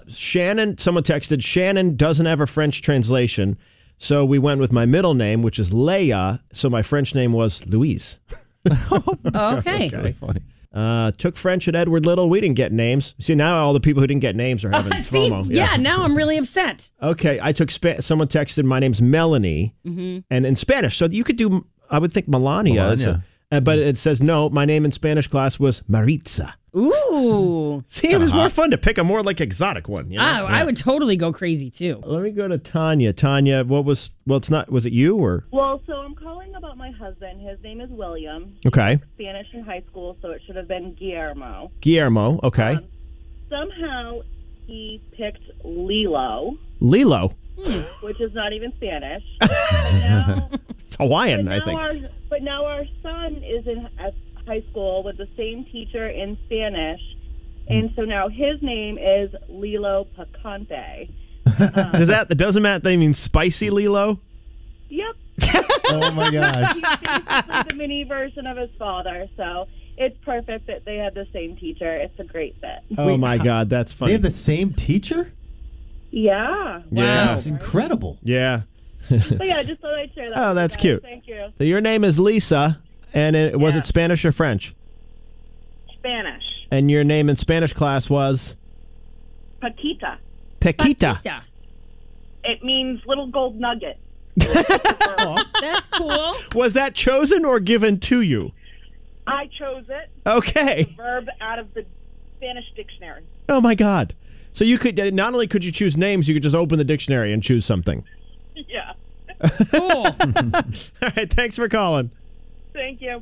Shannon, someone texted, Shannon doesn't have a French translation, so we went with my middle name, which is Leia, so my French name was Louise. Okay. Really funny. Took French at Edward Little. We didn't get names. See, now all the people who didn't get names are having See, FOMO. yeah, now I'm really upset. Okay, I took someone texted, my name's Melanie, and in Spanish. So you could do, I would think Melania. But it says, no, my name in Spanish class was Maritza. Ooh. See, it was more fun to pick a more like exotic one. You know? I would totally go crazy too. Let me go to Tanya. Tanya, was it you or? Well, so I'm calling about my husband. His name is William. Okay. Spanish in high school, so it should have been Guillermo. Guillermo, okay. Somehow he picked Lilo, Lilo. which is not even Spanish. Now, It's Hawaiian, I think. But now our son is in high school with the same teacher in Spanish, and so now his name is Lilo Picante. Doesn't that mean spicy Lilo? Yep. Oh my gosh. He's basically the mini version of his father, so it's perfect that they had the same teacher. It's a great fit. Oh my God, that's funny. They have the same teacher? Yeah. Yeah. That's incredible. Yeah. But yeah, just thought I'd share that. Oh, with that's you guys. cute. Thank you. So your name is Lisa, and was Yeah. it Spanish or French? Spanish. And your name in Spanish class was? Paquita. Pequita. Patita. It means little gold nugget. That's cool. Was that chosen or given to you? I chose it. Okay. Verb out of the Spanish dictionary. Oh my God. So you could not only could you choose names, you could just open the dictionary and choose something. Yeah. Cool. All right. Thanks for calling. Thank you.